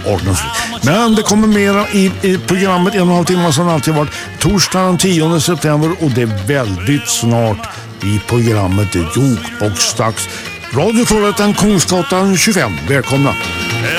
Men det kommer mera i programmet 1,5 timmar som alltid varit torsdag den 10 september och det är väldigt snart i programmet Jokboxdags. Radio Trollhättan, Kungsgatan 25. Välkomna!